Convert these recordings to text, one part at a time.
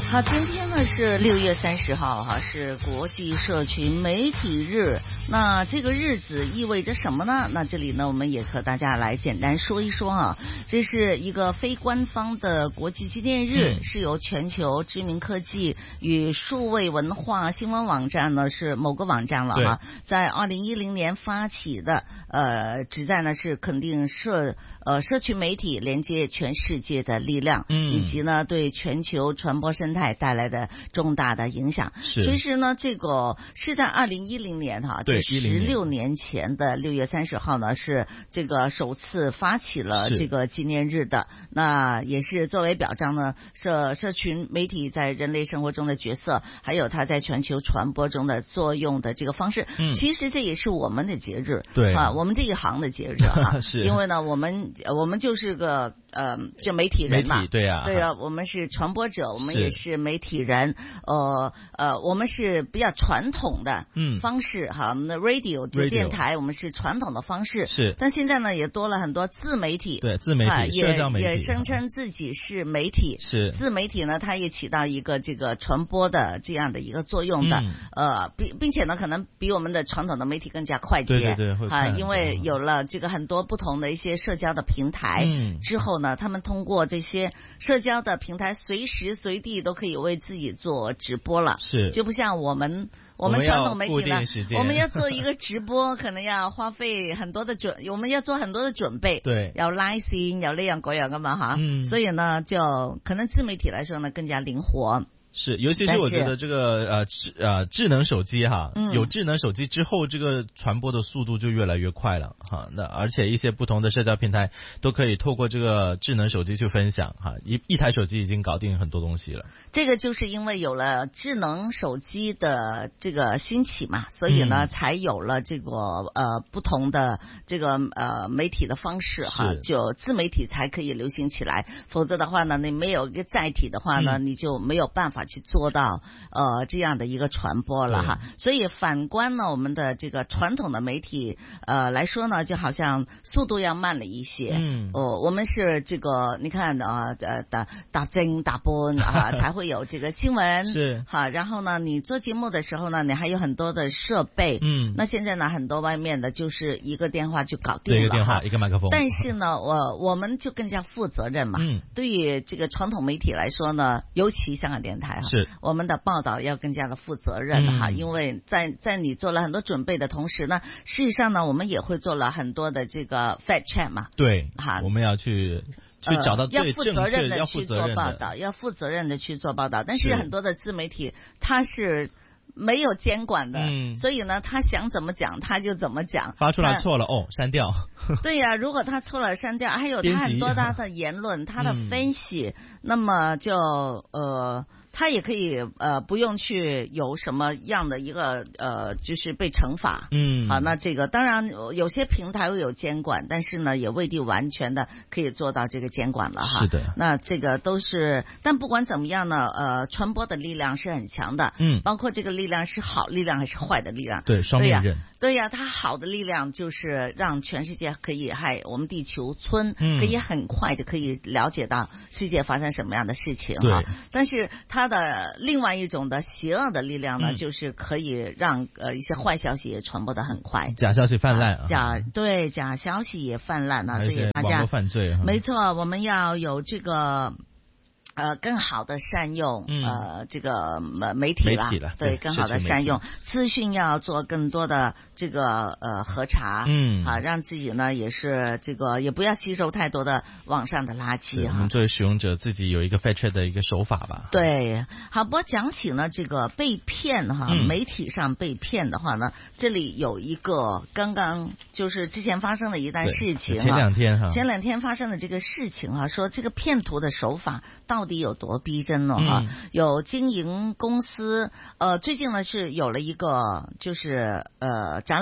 好，今天呢是6月30号哈，是国际社群媒体日。那这个日子意味着什么呢？那这里呢，我们也和大家来简单说一说啊。这是一个非官方的国际纪念日，是由全球知名科技与数位文化新闻网站呢，是某个网站了哈，在2010年发起的，旨在呢是肯定社群媒体连接全世界的力量，以及呢对全球传播生态带来的重大的影响。其实呢，这个是在2010年哈， 对 ，16年前的6月30号呢，是这个首次发起了这个纪念日的。那也是作为表彰呢，社群媒体在人类生活中的角色，还有它在全球传播中的作用的这个方式。其实这也是我们的节日， 对啊，我们这一行的节日啊， 是因为呢，我们就是个就媒体人嘛， 对啊， 我们是传播者，我们也是媒体人，我们是比较传统的方式哈，我们的 radio 就电台，我们是传统的方式， 是， 但现在呢也多了很多自媒体， 对，自媒体，社交媒体也声称自己是媒体， 是自媒体呢，它也起到一个这个传播的这样的一个作用的，并且呢，可能比我们的传统的媒体更加快捷， 对， 因为有了这个很多不同的一些社交的平台之后呢，他们通过这些社交的平台，随时随地都可以为自己做直播了， 是， 就不像我们传统媒体呢，我们要做一个直播，可能要花费很多的我们要做很多的准备， 对， 要拉线，要呢樣嗰樣噶嘛哈，所以呢，就可能自媒体来说呢更加灵活。 是，尤其是我觉得这个智能手机哈，有智能手机之后，这个传播的速度就越来越快了哈。那而且一些不同的社交平台都可以透过这个智能手机去分享哈，一台手机已经搞定很多东西了。 这个就是因为有了智能手机的这个兴起嘛，所以呢，才有了这个不同的这个媒体的方式哈，就自媒体才可以流行起来。否则的话呢，你没有一个载体的话呢，你就没有办法去做到这样的一个传播了哈。所以反观呢，我们的这个传统的媒体来说呢，就好像速度要慢了一些。我们是这个你看打针打波啊，才会有这个新闻是好。然后呢，你做节目的时候呢，你还有很多的设备。那现在呢，很多外面的就是一个电话就搞定了， 一个电话一个麦克风。 但是呢，我们就更加负责任嘛。对于这个传统媒体来说呢，尤其香港电台是我们的报道要更加的负责任哈，因为在你做了很多准备的同时呢，事实上呢，我们也会做了很多的这个 fact check 嘛。 对，我们要去找到最正确要负责任的去做报道，要负责任的去做报道。但是很多的自媒体它是没有监管的，所以呢，他想怎么讲他就怎么讲， 发出来错了删掉。 对呀，如果他错了删掉，还有他很多他的言论，他的分析，那么就他也可以不用去有什么样的一个就是被惩罚。好，那这个当然有些平台会有监管，但是呢也未必完全的可以做到这个监管了哈。 是的。那这个都是，但不管怎么样呢，传播的力量是很强的。包括这个力量是好力量还是坏的力量。 对，双面刃。 对呀，它好的力量就是让全世界可以我们地球村可以很快就可以了解到世界发生什么样的事情哈。但是它的另外一种的邪恶的力量呢，就是可以让一些坏消息也传播得很快， 假消息泛滥， 假消息也泛滥啊，所以大家网络犯罪没错，我们要有这个更好的善用这个媒体了，对，更好的善用资讯，要做更多的这个核查，好，让自己呢也是这个也不要吸收太多的网上的垃圾哈。 我们作为使用者自己有一个 fact check 的一个手法吧。 对，好，不过讲起呢这个被骗哈，媒体上被骗的话呢，这里有一个刚刚就是之前发生的一段事情，前两天发生的这个事情哈，说这个骗徒的手法到底有多逼真呢哈？有经营公司最近呢是有了一个就是展览，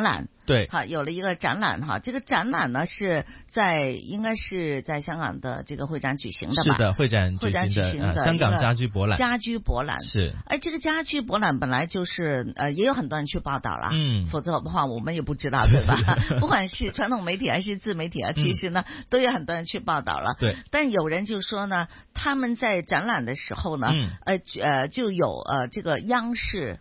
对， 有了一个展览哈。这个展览呢应该是在香港的这个会展举行的吧？ 是的，会展举行的香港家居博览。 家居博览是。 这个家居博览本来就是也有很多人去报道了，否则的话我们也不知道，对吧？不管是传统媒体还是自媒体啊，其实呢都有很多人去报道了。 对。 但有人就说呢，他们在展览的时候呢，就有这个央视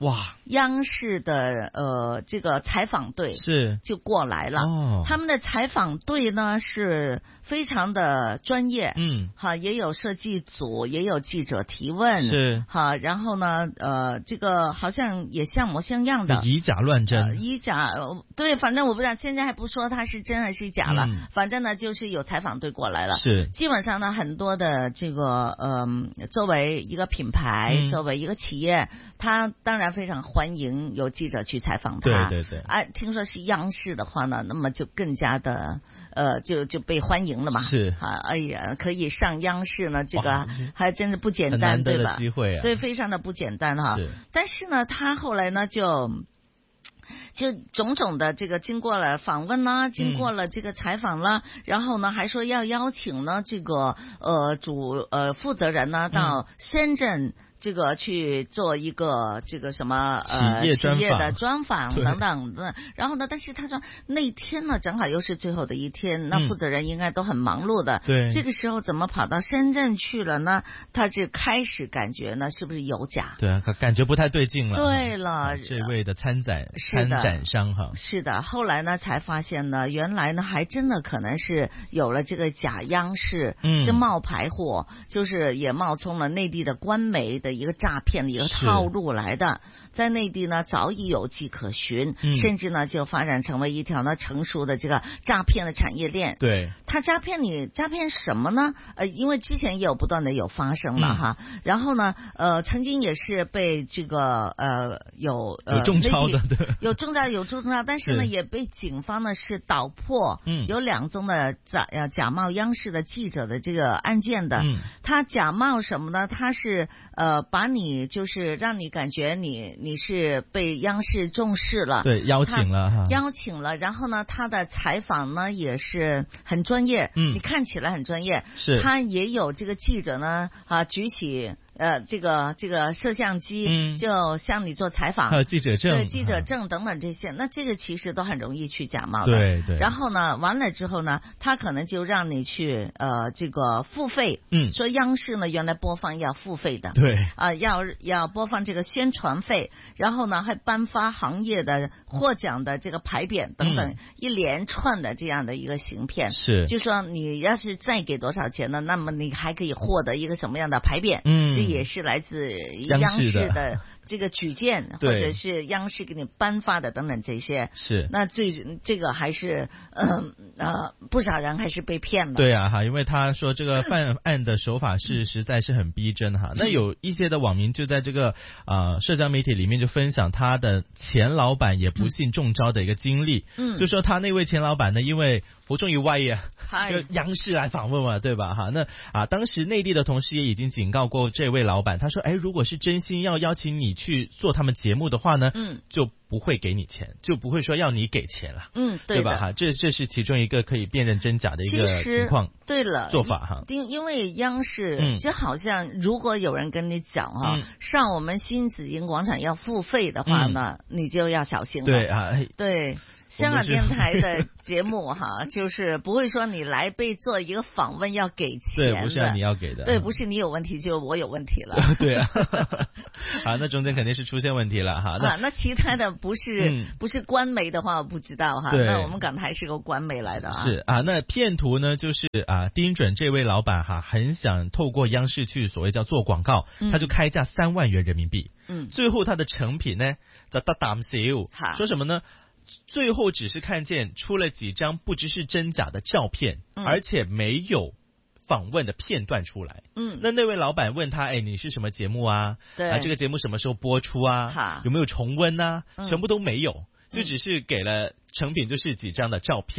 的这个采访队是就过来了。他们的采访队呢是非常的专业，也有设计组，也有记者提问， 是然后呢这个好像也像模像样的， 以假乱真， 以假对，反正我不知道现在还不说它是真还是假了，反正呢就是有采访队过来了。 是基本上呢很多的这个作为一个品牌，作为一个企业，他当然非常欢迎有记者去采访他。 对对对。 听说是央视的话呢，那么就更加的就被欢迎了嘛。 是哎呀，可以上央视呢，这个还真的不简单，对吧？ 机会啊， 对，非常的不简单哈。但是呢，他后来呢就种种的这个经过了访问啦，经过了这个采访啦，然后呢还说要邀请呢这个负责人呢到深圳这个去做一个这个什么企业的专访等等的。然后呢，但是他说那天呢正好又是最后的一天，那负责人应该都很忙碌的。 对， 这个时候怎么跑到深圳去了呢？他就开始感觉呢是不是有假？ 对啊，感觉不太对劲了。 对了， 这位的参展商哈， 是的，后来呢才发现呢，原来呢还真的可能是有了这个假央视，这冒牌货，就是也冒充了内地的官媒的一个诈骗的一个套路来的，在内地呢早已有迹可循，甚至呢就发展成为一条呢成熟的这个诈骗的产业链。 对， 他诈骗什么呢？因为之前也有不断的有发生了哈，然后呢曾经也是被这个有中招的，对， 有中招，但是呢也被警方呢是捣破，有2宗的假冒央视的记者的这个案件的。他假冒什么呢？他是把你就是让你感觉你是被央视重视了， 对，邀请了， 然后呢他的采访呢也是很专业，你看起来很专业， 是他也有这个记者呢举起这个摄像机，就向你做采访， 还有记者证， 对，记者证等等这些，那这个其实都很容易去假冒的。 对对。 然后呢，完了之后呢，他可能就让你去这个付费，说央视呢原来播放要付费的， 对， 要播放这个宣传费，然后呢还颁发行业的获奖的这个牌匾等等一连串的这样的一个行骗， 是， 就说你要是再给多少钱呢，那么你还可以获得一个什么样的牌匾，这也是来自央视的这个举荐，或者是央视给你颁发的等等这些。 是， 那这个还是不少人还是被骗了。 对啊哈，因为他说这个犯案的手法实在是很逼真哈。那有一些的网民就在这个社交媒体里面就分享他的前老板也不幸中招的一个经历，就说他那位前老板呢，因为好中意威啊，央視來訪問嘛，對吧？哈，那當時內地的同事也已經警告過這位老闆，他說，如果是真心要邀請你去做他們節目的話呢，就不會給你錢，就不會說要你給錢了，對吧？哈，這是其中一個可以辨認真假的一個情況， 對了， 做法哈。 因為央視就好像如果有人跟你講上我們新紫荊廣場要付費的話呢，你就要小心了。 對啊， 對。香港電台的節目哈，就是不會說你來被做一個訪問要給錢的， 對，不是你要給的， 對，不是你有問題就我有問題了， 對啊，好，那中間肯定是出現問題了哈。 那其他的不是官媒的話，我不知道哈。那我們港台是個官媒來的啊。 是啊，那騙徒呢，就是盯準這位老闆哈，很想透過央視去所謂叫做廣告，他就開價3萬元人民幣，最後他的成品呢就得啖笑，說什麼呢？最後只是看見出了幾張不知是真假的照片，而且沒有訪問的片段出來。那位老闆問他，你是什麼節目啊？對，這個節目什麼時候播出啊？有沒有重溫啊？全部都沒有，就只是給了成品就是幾張的照片。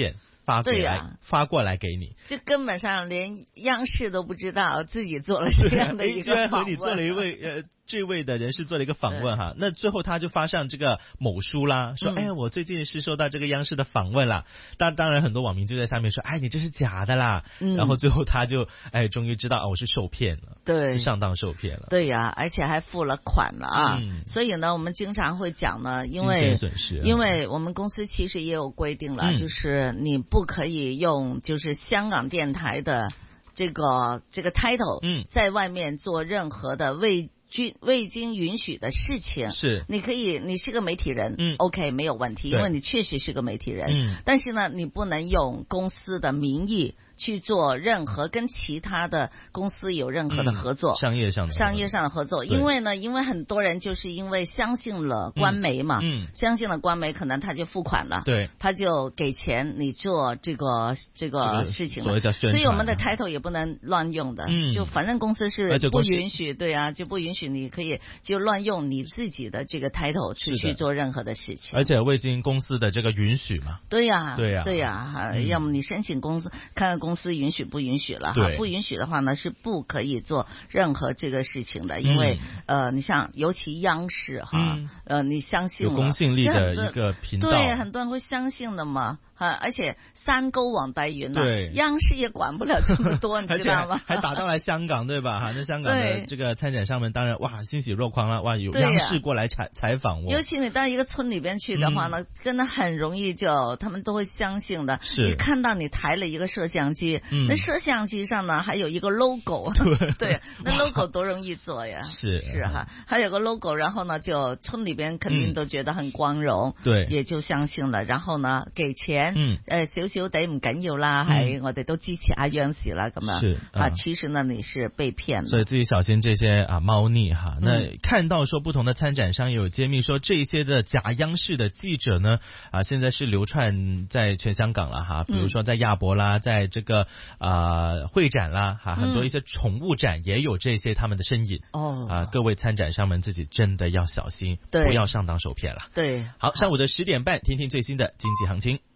发过来给你， 就根本上连央视都不知道自己做了这样的一个访问。 和你做了一位这位的人士做了一个访问哈，那最后他就发上这个某书啦，说我最近是收到这个央视的访问啦，当然很多网民就在下面说你这是假的啦，然后最后他就终于知道我是受骗了， 对， 上当受骗了， 对呀，而且还付了款了啊，所以呢我们经常会讲呢，因为我们公司其实也有规定了，就是你不可以用就是香港电台的这个 title 在外面做任何的未经允许的事情。 是， 你是个媒体人，OK 没有问题，因为你确实是个媒体人，但是呢你不能用公司的名义去做任何跟其他的公司有任何的合作， 商业上的合作。因为很多人就是因为相信了官媒嘛，相信了官媒，可能他就付款了， 对， 他就给钱你做这个事情了，所以我们的 title 也不能乱用的，就反正公司是不允许，对啊，就不允许你可以就乱用你自己的这个 title 去做任何的事情， 而且未经公司的这个允许嘛。 对呀，要么你申请公司看看公司允许不允许了哈，不允许的话呢是不可以做任何这个事情的，因为你像尤其央视哈，你相信了有公信力的一个频道， 对，很多人会相信的嘛。而且山高皇帝遠啦，央視也管不了這麼多，你知道嗎？ 還打到來香港，對吧？那香港的這個參展商們當然哇欣喜若狂啦，哇有央視過來採訪我。 尤其你到一個村裏邊去的話呢，真的很容易他們都會相信的。你看到你抬了一個攝像機，那攝像機上呢還有一個 logo， 對，那 logo 多容易做呀。是哈，還有個 logo， 然後呢就村裏邊肯定都覺得很光榮，對，也就相信了，然後呢給錢。少少地唔緊要啦，係我哋都支持下央視啦，咁樣其實呢你是被騙了， 所以自己小心這些貓膩哈。那看到說不同的參展商有揭秘說這些的假央視的記者呢現在是流竄在全香港了哈，比如說在亞博啦，在這個會展啦很多一些寵物展也有這些他們的身影各位參展商們自己真的要小心，不要上當受騙了。 對， 好，上午的10點半，聽聽最新的經濟行情。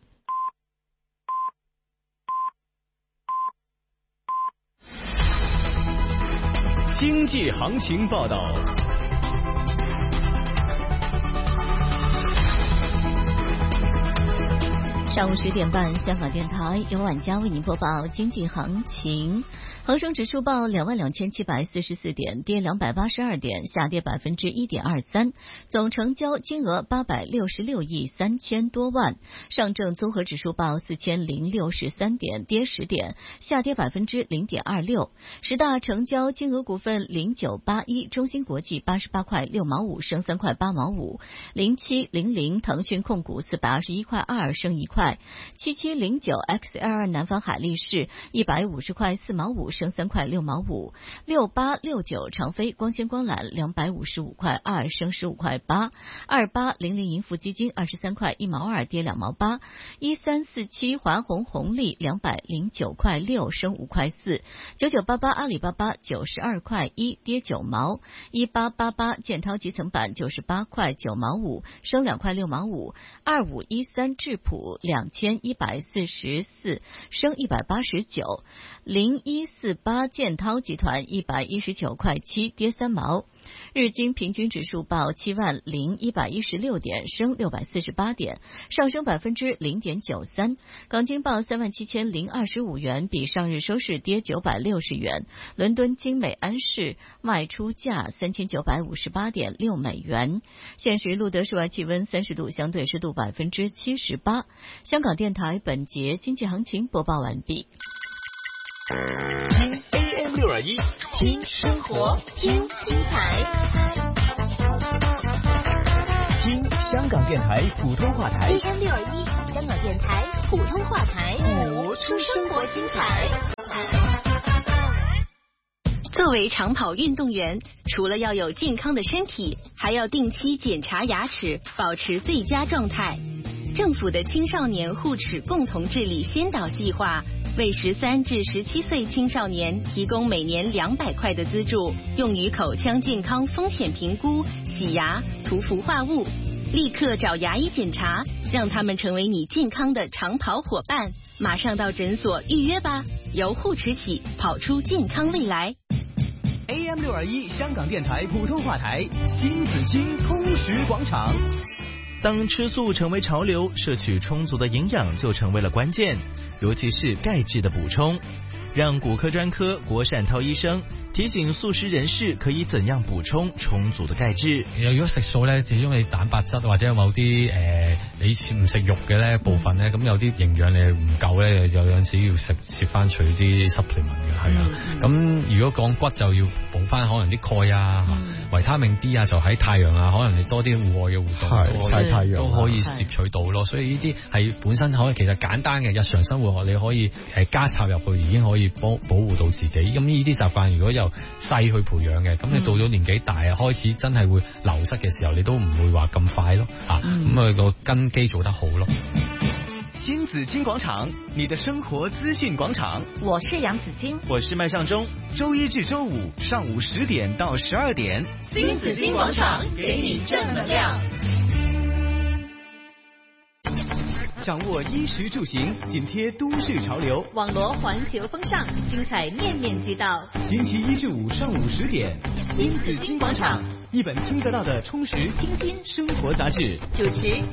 經濟行情報道。 上午10點半，香港電台由晚嘉為您播報經濟行情。恒生指數報22,744點，跌282點，下跌1.23%，總成交金額866億3000多萬。上證綜合指數報4063點，跌10點，下跌0.26%。十大成交金額股份0981，中芯國際88塊6毛5升3塊8毛5，0700騰訊控股421塊2升1塊，7709 XL2 南方海力士150塊4毛5升3塊6毛5，6869長飛光纖光纜255塊2升15塊8，2800盈富基金23塊1毛2跌2毛8，1347華虹紅利209塊6升5塊4，9988阿里巴巴92塊1跌9毛，1888建滔集成板98塊9毛5升2塊6毛5，2513智普2144升189，0148建滔集團119塊7跌3毛。日經平均指數報70116點升648點，上升0.93%。港金報37025元，比上日收市跌960元。倫敦精美安士賣出價3958.6美元。現時錄得室外氣溫30度，相對濕度78%。香港電台本節經濟行情播報完畢。 聽 AM 621，聽生活，聽精彩，聽香港電台普通話台。AM 621，香港電台普通話台，播出生活精彩。 作為長跑運動員，除了要有健康的身體，還要定期檢查牙齒，保持最佳狀態。政府的青少年護齒共同治理先導計劃，為13至17歲青少年提供每年200塊的資助，用於口腔健康風險評估、洗牙、塗氟化物。立刻找牙醫檢查， 让他们成为你健康的长跑伙伴。马上到诊所预约吧，由护齿起，跑出健康未来。 AM621 香港电台普通话台，新紫金通识广场。 当吃素成为潮流，摄取充足的营养就成为了关键，尤其是钙质的补充。让骨科专科郭善涛醫生提醒素食人士可以怎樣補充充足的鈣質。 如果食素咧，始終你蛋白質或者有某啲你唔食肉嘅咧部分咧，咁有啲營養你唔夠咧，有陣時要攝翻取啲 supplement 嘅，係啊。咁如果講骨就要補翻可能啲鈣啊、維他命 D 啊，就喺太陽啊，可能你多啲戶外嘅活動曬太陽都可以攝取到咯。所以呢啲係本身可以其實簡單嘅日常生活你可以加插入去，已經可以保護到自己。咁呢啲習慣如果由細去培養嘅，咁你到咗年紀大啊，開始真係會流失嘅時候，你都唔會話咁快咯。咁佢個根基做得好咯。 新紫金廣場，你的生活資訊廣場。 我是楊紫金， 我是麥尚中。 周一至周五上午10點到12點， 新紫金廣場給你正能量。 掌握衣食住行，緊貼都市潮流， 網羅環球風尚，精彩面面俱到。 星期一至五上午10點， 新紫金廣場， 一本聽得到的充實清新生活雜誌。 主持